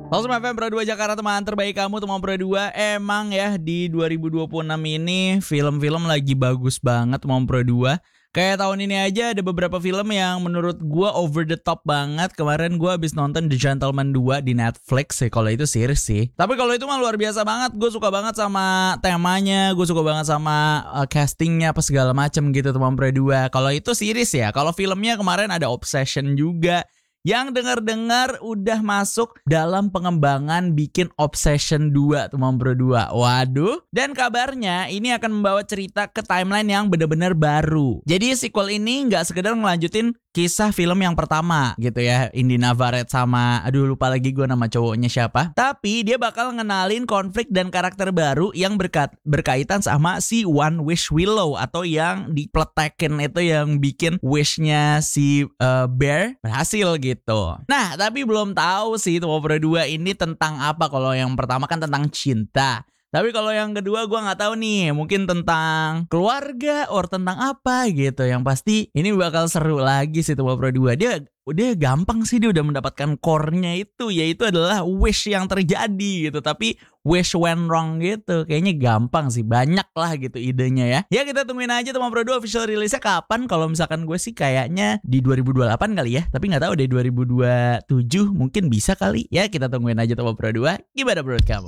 Halo Smart FM Pro 2 Jakarta, teman terbaik kamu, teman Pro 2. Emang ya di 2026 ini film-film lagi bagus banget teman Pro 2. Kayak tahun ini aja ada beberapa film yang menurut gua over the top banget. Kemarin gua habis nonton The Gentleman 2 di Netflix sih. Kalau itu series sih. Tapi kalau itu mah luar biasa banget. Gue suka banget sama temanya, gue suka banget sama castingnya apa segala macam gitu teman Pro 2. Kalau itu series ya. Kalau filmnya kemarin ada Obsession juga, yang dengar-dengar udah masuk dalam pengembangan bikin Obsession 2 teman Pro 2. Waduh. Dan kabarnya ini akan membawa cerita ke timeline yang benar-benar baru. Jadi sequel ini gak sekedar ngelanjutin kisah film yang pertama gitu ya, Indy Navarrete sama aduh lupa lagi gue nama cowoknya siapa. Tapi dia bakal ngenalin konflik dan karakter baru yang berkaitan sama si One Wish Willow, atau yang dipletekin itu yang bikin wishnya si Bear berhasil gitu. Nah tapi belum tahu sih Tuh Pro 2 ini tentang apa. Kalau yang pertama kan tentang cinta, tapi kalau yang kedua gue nggak tahu nih, mungkin tentang keluarga or tentang apa gitu. Yang pasti ini bakal seru lagi sih Tuh Pro 2. Dia gampang sih, dia udah mendapatkan core-nya itu, yaitu adalah wish yang terjadi gitu. Tapi wish went wrong gitu. Kayaknya gampang sih, banyak lah gitu idenya ya. Ya kita tungguin aja Tuh Pro 2 official release-nya kapan. Kalau misalkan gue sih kayaknya di 2028 kali ya. Tapi nggak tahu deh 2027 mungkin bisa kali ya. Kita tungguin aja Tuh Pro 2. Gimana menurut kamu?